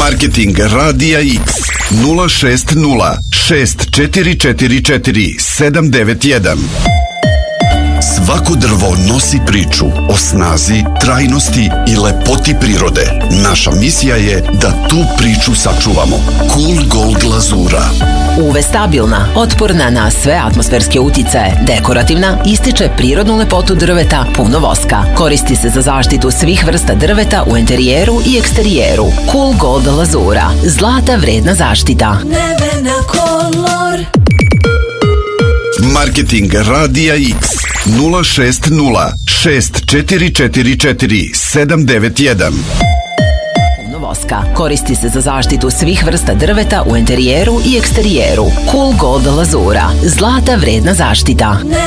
Marketing Radija X 060 6444 791. Svako drvo nosi priču o snazi, trajnosti i lepoti prirode. Naša misija je da tu priču sačuvamo. Cool Gold glazura. UV stabilna, otporna na sve atmosferske uticaje, dekorativna, ističe prirodnu lepotu drveta, puno voska. Koristi se za zaštitu svih vrsta drveta u interijeru i eksterijeru. Cool Gold glazura. Zlata vredna zaštita. Nevena kolor. Marketing Radija X 060 6444 791. Puno voska. Koristi se za zaštitu svih vrsta drveta u interijeru i eksterijeru. Cool Gold glazura. Zlata vredna zaštita.